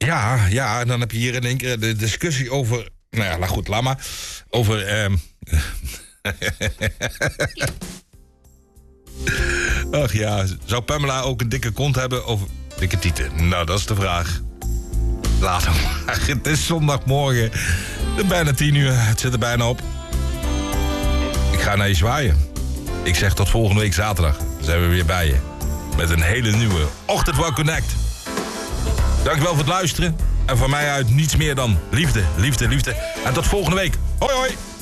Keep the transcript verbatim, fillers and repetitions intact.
Ja, ja, en dan heb je hier in één keer de discussie over... Nou ja, nou goed, laat maar. Over... ehm Ach ja, zou Pamela ook een dikke kont hebben of dikke tieten? Nou, dat is de vraag. Laat hem maar. Het is zondagmorgen. Het is bijna tien uur. Het zit er bijna op. Ik ga naar je zwaaien. Ik zeg tot volgende week zaterdag. Dan zijn we weer bij je. Met een hele nieuwe Ochtend Connect. Dankjewel voor het luisteren. En van mij uit niets meer dan liefde, liefde, liefde. En tot volgende week. Hoi, hoi.